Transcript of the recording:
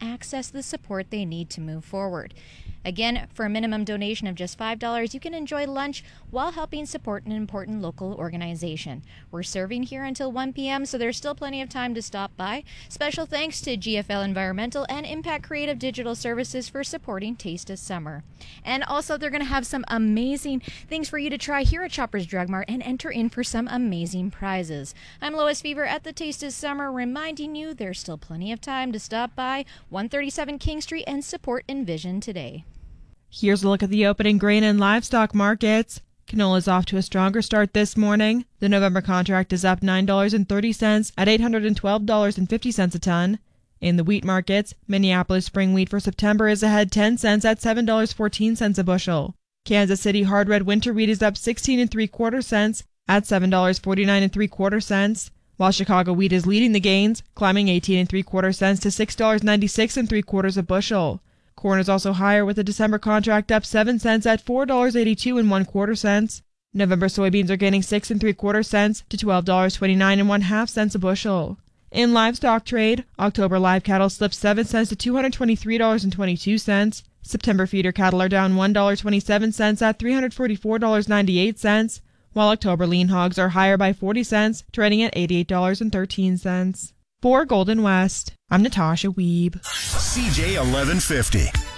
access the support they need to move forward. Again, for a minimum donation of just $5, you can enjoy lunch while helping support an important local organization. We're serving here until 1 p.m., so there's still plenty of time to stop by. Special thanks to GFL Environmental and Impact Creative Digital Services for supporting Taste of Summer. And also, they're going to have some amazing things for you to try here at Shoppers Drug Mart and enter in for some amazing prizes. I'm Lois Fever at the Taste of Summer, reminding you there's still plenty of time to stop by 137 King Street and support Envision today. Here's a look at the opening grain and livestock markets. Canola is off to a stronger start this morning. The November contract is up $9.30 at $812.50 a ton. In the wheat markets, Minneapolis spring wheat for September is ahead 10 cents at $7.14 a bushel. Kansas City hard red winter wheat is up 16 3/4 cents at $7.49 3/4 cents, while Chicago wheat is leading the gains, climbing 18 3/4 cents to $6.96 3/4 a bushel. Corn is also higher with the December contract up 7 cents at $4.82 1/4 cents. November soybeans are gaining 6 3/4 cents to $12.29 1/2 cents a bushel. In livestock trade, October live cattle slipped 7 cents to $223.22. September feeder cattle are down $1.27 at $344.98, while October lean hogs are higher by 40 cents, trading at $88.13. For Golden West, I'm Natasha Wiebe. CJ 1150.